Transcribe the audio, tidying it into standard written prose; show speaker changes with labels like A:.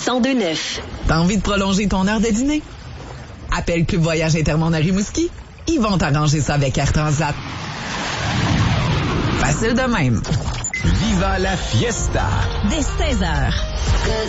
A: 1029.
B: T'as envie de prolonger ton heure de dîner? Appelle Club Voyage Intermont à Rimouski. Ils vont t'arranger ça avec Air Transat. Facile de même.
C: Viva la fiesta!
A: Dès 16h.